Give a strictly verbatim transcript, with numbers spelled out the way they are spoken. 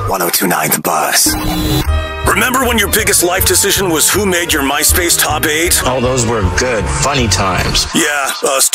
one oh two point nine The Buzz. Remember when your biggest life decision was who made your MySpace top eight? Oh, those were good, funny times. Yeah, us